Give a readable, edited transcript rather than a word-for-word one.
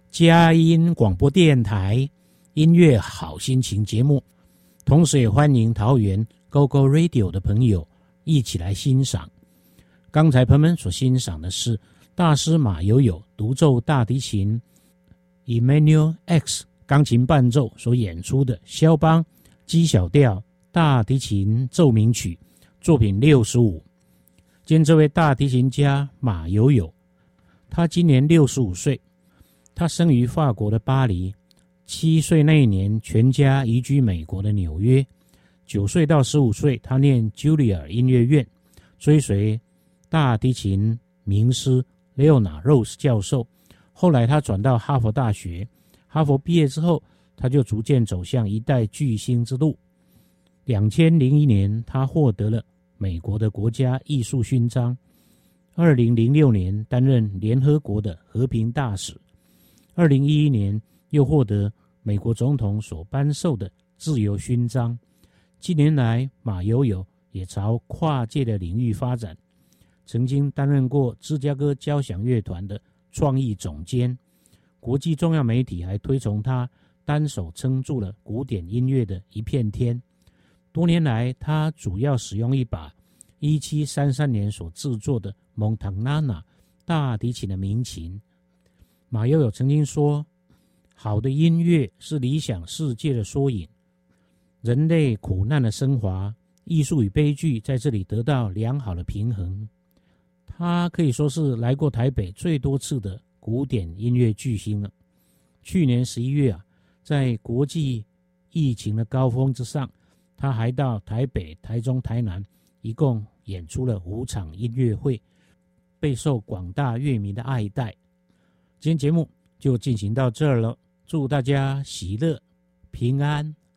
佳音广播电台音乐好心情节目，同时也欢迎桃园 GoGo Radio 的朋友一起来欣赏。刚才朋友们所欣赏的是大师马友友独奏大提琴 Emmanuel X 钢琴伴奏所演出的肖邦 G 小调大提琴奏鸣曲作品65。今天这位大提琴家马友友，他今年65岁，他生于法国的巴黎，7岁那一年全家移居美国的纽约，9岁到15岁他念茱莉尔音乐院，追随大提琴名师 Leona Rose 教授，后来他转到哈佛大学，哈佛毕业之后他就逐渐走向一代巨星之路。2001年他获得了美国的国家艺术勋章，2006年担任联合国的和平大使，2011年又获得美国总统所颁授的自由勋章。近年来马友友也朝跨界的领域发展，曾经担任过芝加哥交响乐团的创意总监，国际重要媒体还推崇他单手撑住了古典音乐的一片天。多年来他主要使用一把1733年所制作的蒙塔纳纳大提琴的民琴。马友友曾经说，好的音乐是理想世界的缩影，人类苦难的升华，艺术与悲剧在这里得到良好的平衡。他可以说是来过台北最多次的古典音乐巨星了。去年11月在国际疫情的高峰之上，他还到台北、台中、台南一共演出了5场音乐会，备受广大乐迷的爱戴。今天节目就进行到这儿了，祝大家喜乐、平安、